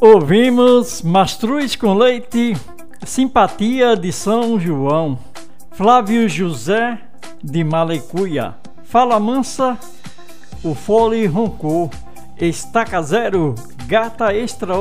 Ouvimos Mastruz com Leite, Simpatia de São João, Flávio José de Malecuia, Fala Mansa, O Fole Roncou, Estaca Zero, Gata Extra